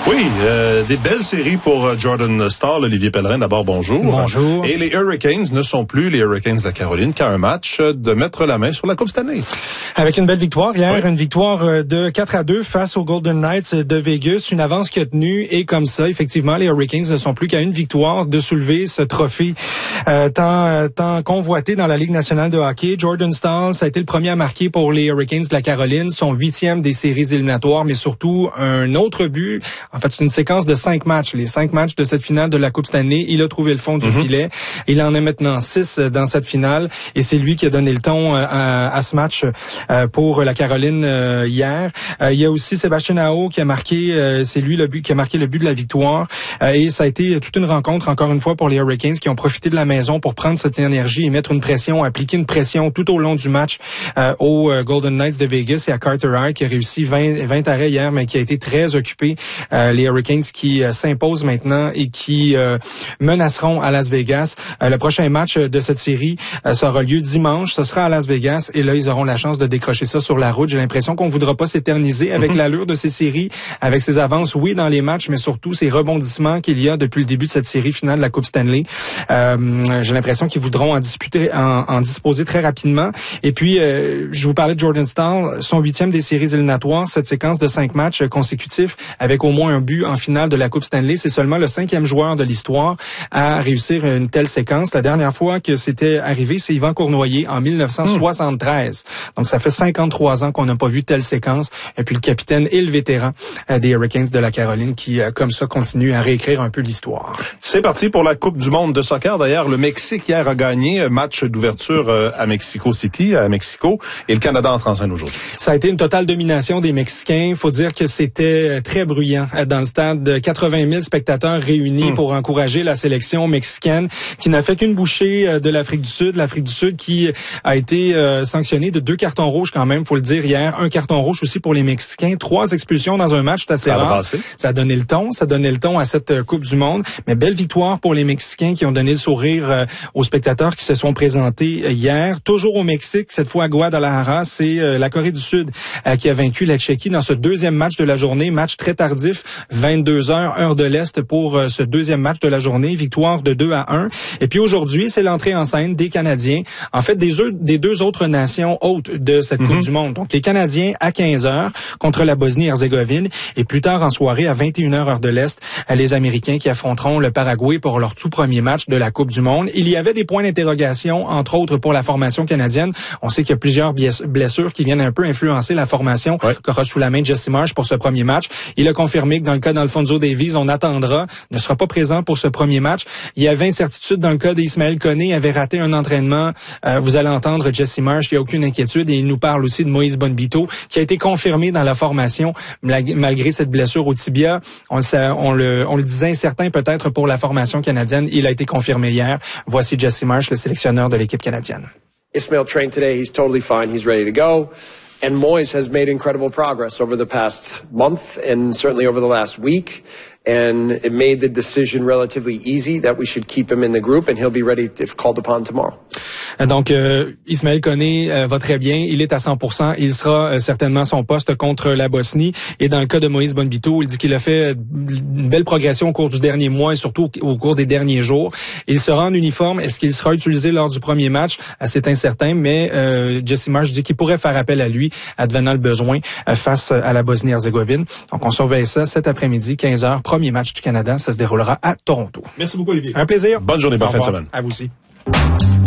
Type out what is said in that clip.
Oui, des belles séries pour Jordan Staal, Olivier Pellerin. D'abord, bonjour. Bonjour. Et les Hurricanes ne sont plus les Hurricanes de la Caroline qu'à un match de mettre la main sur la Coupe Stanley. Avec une belle victoire hier, oui. Une victoire de 4-2 face aux Golden Knights de Vegas, une avance qui a tenu et comme ça, effectivement, les Hurricanes ne sont plus qu'à une victoire de soulever ce trophée tant convoité dans la Ligue nationale de hockey. Jordan Staal, ça a été le premier à marquer pour les Hurricanes de la Caroline, son 8e des séries éliminatoires, mais surtout un autre but. En fait, c'est une séquence de 5 matchs. Les 5 matchs de cette finale de la Coupe Stanley, il a trouvé le fond du filet. Il en est maintenant 6 dans cette finale et c'est lui qui a donné le ton à ce match pour la Caroline hier. Il y a aussi Sébastien Aho qui a marqué, c'est lui qui a marqué le but de la victoire. Et ça a été toute une rencontre, encore une fois, pour les Hurricanes qui ont profité de la maison pour prendre cette énergie et mettre une pression, appliquer une pression tout au long du match aux Golden Knights de Vegas et à Carter Hart qui a réussi 20 arrêts hier, mais qui a été très occupé. Les Hurricanes qui s'imposent maintenant et qui menaceront à Las Vegas. Le prochain match de cette série ça aura lieu dimanche. Ce sera à Las Vegas et là, ils auront la chance de décrocher ça sur la route. J'ai l'impression qu'on voudra pas s'éterniser avec l'allure de ces séries, avec ces avances, oui, dans les matchs, mais surtout ces rebondissements qu'il y a depuis le début de cette série finale de la Coupe Stanley. J'ai l'impression qu'ils voudront en disposer très rapidement. Et puis, je vous parlais de Jordan Staal, son 8e des séries éliminatoires, cette séquence de 5 matchs consécutifs avec au moins un but en finale de la Coupe Stanley. C'est seulement le 5e joueur de l'histoire à réussir une telle séquence. La dernière fois que c'était arrivé, c'est Yvan Cournoyer en 1973. Donc, ça fait 53 ans qu'on n'a pas vu telle séquence. Et puis, le capitaine et le vétéran des Hurricanes de la Caroline qui, comme ça, continue à réécrire un peu l'histoire. C'est parti pour la Coupe du monde de soccer. D'ailleurs, le Mexique hier a gagné match d'ouverture à Mexico City, à Mexico, et le Canada entre en scène aujourd'hui. Ça a été une totale domination des Mexicains. Il faut dire que c'était très bruyant dans le stade. 80 000 spectateurs réunis pour encourager la sélection mexicaine qui n'a fait qu'une bouchée de l'Afrique du Sud. L'Afrique du Sud qui a été sanctionnée de 2 cartons rouges quand même, faut le dire hier. 1 carton rouge aussi pour les Mexicains. 3 expulsions dans un match, c'est assez rare. Ça a donné le ton à cette Coupe du monde. Mais belle victoire pour les Mexicains qui ont donné le sourire aux spectateurs qui se sont présentés hier. Toujours au Mexique, cette fois à Guadalajara, c'est la Corée du Sud qui a vaincu la Tchéquie dans ce 2e match de la journée. Match très tardif, 22h, heure de l'Est pour ce 2e match de la journée. Victoire de 2-1. Et puis aujourd'hui, c'est l'entrée en scène des Canadiens. En fait, des 2 autres nations hôtes de cette Coupe du monde. Donc les Canadiens à 15h contre la Bosnie-Herzégovine. Et plus tard en soirée, à 21h, heure de l'Est, les Américains qui affronteront le Paraguay pour leur tout premier match de la Coupe du monde. Il y avait des points d'interrogation, entre autres pour la formation canadienne. On sait qu'il y a plusieurs blessures qui viennent un peu influencer la formation qu'aura sous la main Jesse Marsh pour ce premier match. Il a confirmé que dans le cas d'Alfonso Davies, on attendra, ne sera pas présent pour ce premier match. Il y avait incertitude dans le cas d'Ismaël Koné, avait raté un entraînement. Vous allez entendre Jesse Marsh, il n'y a aucune inquiétude et il nous parle aussi de Moïse Bonbito qui a été confirmé dans la formation malgré cette blessure au tibia. On le disait incertain peut-être pour la formation canadienne. Il a été confirmé hier. Voici Jesse Marsh, le sélectionneur de l'équipe canadienne. Ismail trained today. He's totally fine. He's ready to go. And Moise has made incredible progress over the past month and certainly over the last week. And it made the decision relatively easy that we should keep him in the group and he'll be ready if called upon tomorrow. Donc, Ismaël Koné va très bien. Il est à 100%. Il sera certainement à son poste contre la Bosnie. Et dans le cas de Moïse Bonbito, il dit qu'il a fait une belle progression au cours du dernier mois et surtout au cours des derniers jours. Il sera en uniforme. Est-ce qu'il sera utilisé lors du premier match? C'est incertain, mais Jesse Marsh dit qu'il pourrait faire appel à lui, advenant le besoin, face à la Bosnie-Herzégovine. Donc, on surveille ça cet après-midi, 15h. Premier match du Canada. Ça se déroulera à Toronto. Merci beaucoup, Olivier. Un plaisir. Bonne journée, bonne fin de semaine. À vous aussi.